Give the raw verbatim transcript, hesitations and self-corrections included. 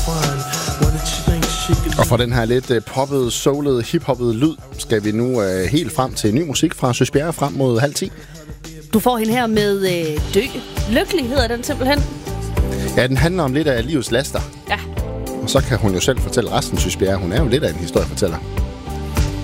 Og fra den her lidt uh, poppede, soulede, hiphoppede lyd, skal vi nu uh, helt frem til ny musik fra Søs Bjerre frem mod halv ti. Du får hende her med øh, Dø. Lykkelig hedder den simpelthen. Ja, den handler om lidt af livets laster. Ja. Og så kan hun jo selv fortælle resten, Søs Bjerre. Hun er jo lidt af en historiefortæller.